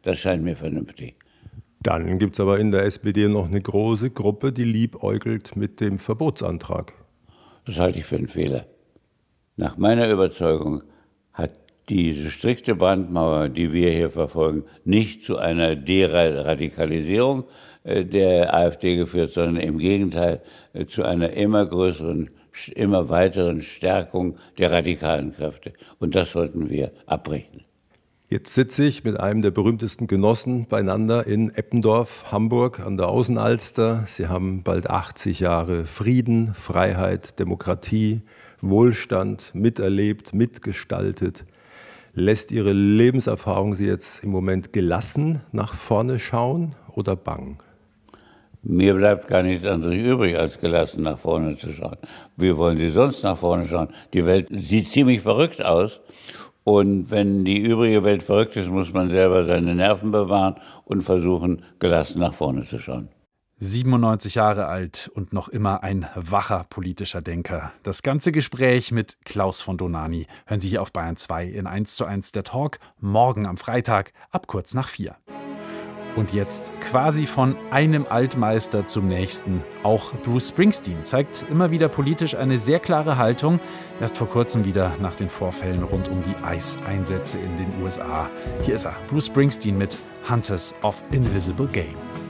Das scheint mir vernünftig. Dann gibt es aber in der SPD noch eine große Gruppe, die liebäugelt mit dem Verbotsantrag. Das halte ich für einen Fehler. Nach meiner Überzeugung hat diese strikte Brandmauer, die wir hier verfolgen, nicht zu einer Deradikalisierung der AfD geführt, sondern im Gegenteil zu einer immer größeren, immer weiteren Stärkung der radikalen Kräfte. Und das sollten wir abbrechen. Jetzt sitze ich mit einem der berühmtesten Genossen beieinander in Eppendorf, Hamburg an der Außenalster. Sie haben bald 80 Jahre Frieden, Freiheit, Demokratie, Wohlstand miterlebt, mitgestaltet. Lässt Ihre Lebenserfahrung Sie jetzt im Moment gelassen nach vorne schauen oder bang? Mir bleibt gar nichts anderes übrig, als gelassen nach vorne zu schauen. Wie wollen Sie sonst nach vorne schauen? Die Welt sieht ziemlich verrückt aus. Und wenn die übrige Welt verrückt ist, muss man selber seine Nerven bewahren und versuchen, gelassen nach vorne zu schauen. 97 Jahre alt und noch immer ein wacher politischer Denker. Das ganze Gespräch mit Klaus von Dohnanyi hören Sie hier auf Bayern 2 in 1:1 der Talk, morgen am Freitag ab kurz nach 4. Und jetzt quasi von einem Altmeister zum nächsten. Auch Bruce Springsteen zeigt immer wieder politisch eine sehr klare Haltung. Erst vor kurzem wieder nach den Vorfällen rund um die ICE-Einsätze in den USA. Hier ist er, Bruce Springsteen mit Hunters of Invisible Game.